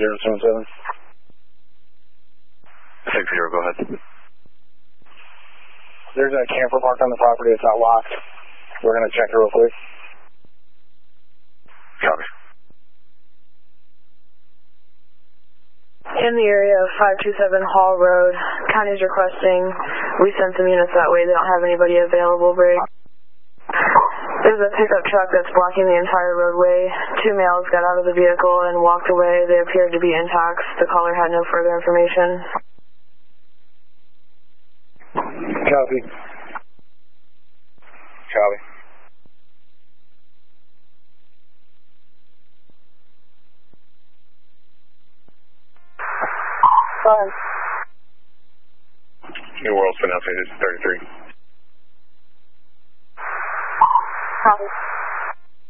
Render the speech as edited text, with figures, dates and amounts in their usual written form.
077. 60, go ahead. There's a camper parked on the property. It's not locked. We're going to check it real quick. Copy. In the area of 527 Hall Road, county's requesting we send some units that way. They don't have anybody available, Brig. There's a pickup truck that's blocking the entire roadway. 2 males got out of the vehicle and walked away. They appeared to be intox. The caller had no further information. Copy. Copy. Fine. New World's been updated to 33. Copy.